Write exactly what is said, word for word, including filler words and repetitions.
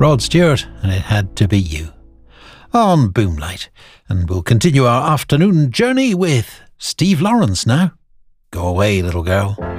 Rod Stewart, and It Had to Be You. On Boomlight, and we'll continue our afternoon journey with Steve Lawrence now. Go away, little girl.